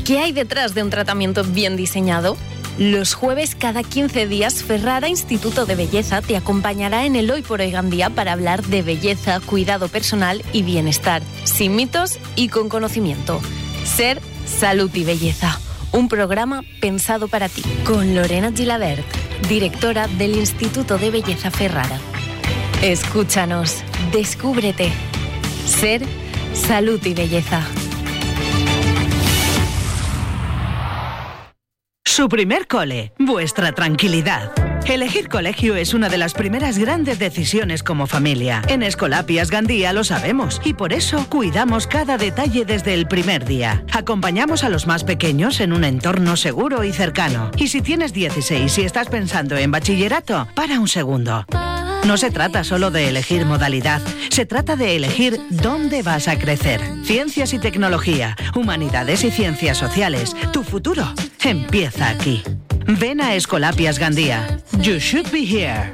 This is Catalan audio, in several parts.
¿Qué hay detrás de un tratamiento bien diseñado? Los jueves cada 15 días, Ferrara Instituto de Belleza te acompañará en el Hoy por Hoy Gandía para hablar de belleza, cuidado personal y bienestar, sin mitos y con conocimiento. Ser, salud y belleza. Un programa pensado para ti. Con Lorena Gilabert, directora del Instituto de Belleza Ferrara. Escúchanos, descúbrete. Ser, salud y belleza. Su primer cole, vuestra tranquilidad. Elegir colegio es una de las primeras grandes decisiones como familia. En Escolapias Gandía lo sabemos y por eso cuidamos cada detalle desde el primer día. Acompañamos a los más pequeños en un entorno seguro y cercano. Y si tienes 16 y estás pensando en bachillerato, para un segundo. No se trata solo de elegir modalidad, se trata de elegir dónde vas a crecer. Ciencias y tecnología, humanidades y ciencias sociales. Tu futuro empieza aquí. Ven a Escolapias Gandía. You should be here.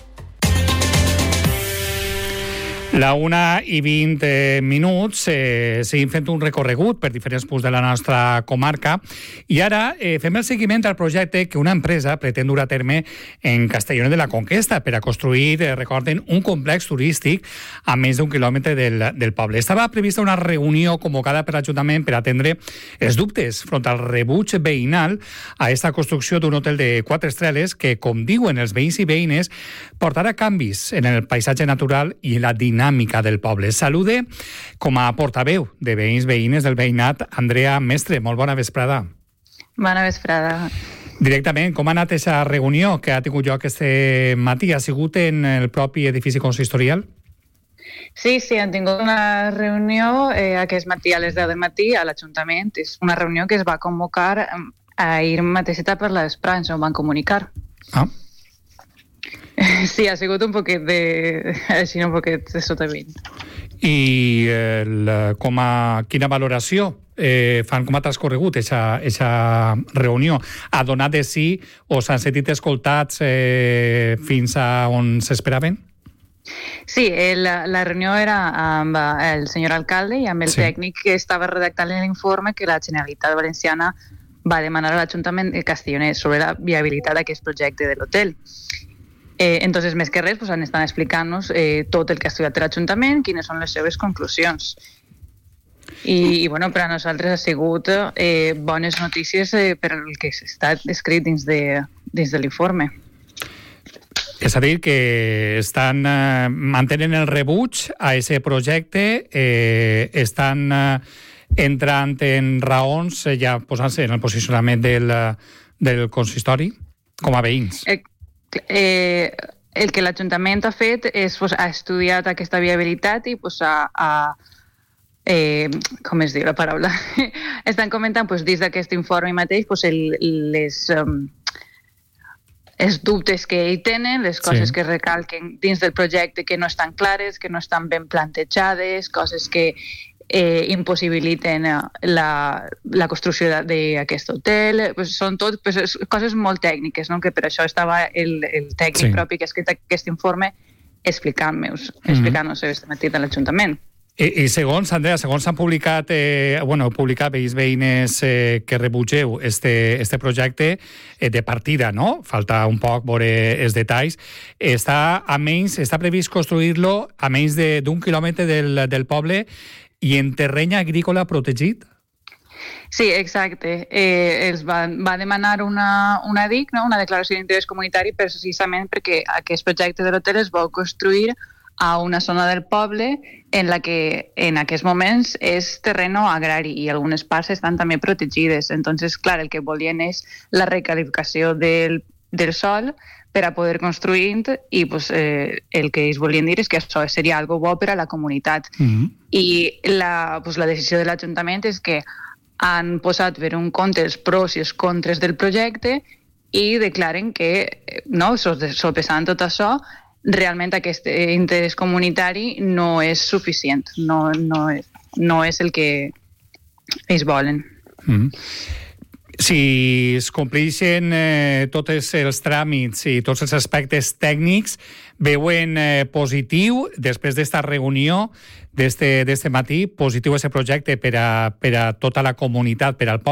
La 1:20 seguim fent un recorregut per diferents punts de la nostra comarca i ara fem el seguiment al projecte que una empresa pretén dur a terme en Castellonet de la Conquesta per a construir, recorden, un complex turístic a més d'un quilòmetre del poble. Estava prevista una reunió convocada per l'Ajuntament per atendre els dubtes front al rebuig veïnal a esta construcció d'un hotel de 4 estreles que, com diuen els veïns i veïnes, portarà canvis en el paisatge natural i la dinàmica del poble. Salude com a portaveu de veïns veïnes del veïnat, Andrea Mestre. Molt bona vesprada. Bona vesprada. Directament, com ha anat aquesta reunió que ha tingut lloc este matí? Ha sigut en el propi edifici consistorial? Sí, han tingut una reunió aquest matí a les 10 del matí a l'Ajuntament. És una reunió que es va convocar ahir mateixeta per la vesprada, ens ho van comunicar. Ah. Sí, ha sigut un poquet de sota 20. I quina valoració fan, com ha transcorregut aquesta reunió? Ha donat de sí o s'han sentit escoltats fins a on s'esperaven? Sí, la reunió era amb el senyor alcalde i amb el tècnic que estava redactant l'informe que la Generalitat Valenciana va demanar a l'Ajuntament de Castellonet sobre la viabilitat d'aquest projecte de l'hotel. Entonces, més que res, han estat explicant-nos tot el que ha estudiat l'Ajuntament, quines són les seves conclusions. I per a nosaltres ha sigut bones notícies per el que està escrit dins de l'informe. És a dir, que mantenen el rebuig a aquest projecte, estan entrant en raons, ja posant-se en el posicionament del consistori, com a veïns. El que l'Ajuntament ha fet és ha estudiat aquesta viabilitat i com es diu la paraula? Estan comentant dins d'aquest informe mateix els dubtes que hi tenen, les coses que recalquen dins del projecte que no estan clares, que no estan ben plantejades, coses que impossibiliten la construcció d'aquest hotel. Són tot coses molt tècniques, no? Que per això estava el tècnic propi que ha escrit aquest informe explicant-nos aquest matí de l'Ajuntament. I segons, Andrea, s'han publicat veïns veïnes que rebutgeu este projecte de partida, no? Falta un poc veure els detalls. Està previst construir-lo a menys d'un quilòmetre del poble i en terreny agrícola protegit? Sí, exacte. Els va demanar una DIC, no? Una declaració d'interès comunitari, precisament perquè aquest projecte de l'hotel es vol construir a una zona del poble en la que en aquests moments és terreno agrari i algunes parts estan també protegides. Entonces, clar, el que volien és la recalificació del sòl per a poder construir i el que ells volien dir és que això seria algo bo per a la comunitat. I la decisió de l'Ajuntament és que han posat per un compte els pros i els contres del projecte i declaren que, sopesant tot això, realment aquest interès comunitari no és suficient, no és el que ells volen. Si es compleixen tots els tràmits i tots els aspectes tècnics, veuen positiu, després d'esta reunió d'este matí, positiu aquest projecte per a tota la comunitat, per al poble,